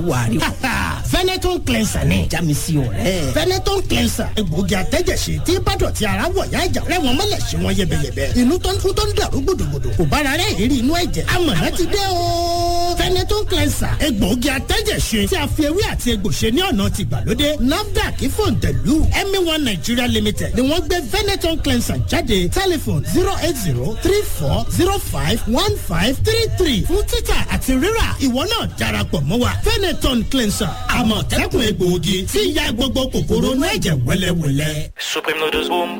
wàrí o. Veneton cleanser ni. jámi sí ọ̀rẹ́. Veneton cleanser egbòogi àtẹ́jẹ̀ṣe tí bádọ̀tí ara wọ̀ yá ìjà rẹ̀ wọ́n mọ́lẹ̀ ṣe wọ́n yẹbẹyẹbẹ. inú tó ń kú tó ń dàrú gbòdògbòdò kò bára rẹ̀ èrí inú ẹ̀jẹ̀. amọ̀nà ti dé o. Veneton cleanser egbòogi àtẹ́jẹ̀ṣe tí a fi ewé àti egbò ṣe ní ọ̀nà ti gbàlódé. NAFDAC fòǹtẹ̀lù MA1 Nigeria Limited ni wọ́n gbé Veneton cleanser jáde. Telephone 08034051533 fún títà àti rírà. ìwọ náà darapọ̀ mọ́ wa. Veneton cleanser àmọ̀tẹ́kùn egbòogi tí ya gbogbo kòkòrò inú ẹ̀jẹ̀ wẹ́lẹ́wẹ́lẹ́. Supreme noodles boom